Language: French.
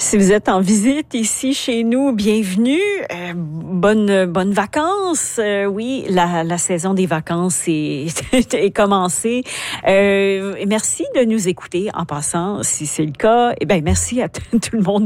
Si vous êtes en visite ici chez nous, bienvenue. Bonnes vacances. Oui, la saison des vacances est commencée. Merci de nous écouter en passant, si c'est le cas. Eh bien, merci à tout le monde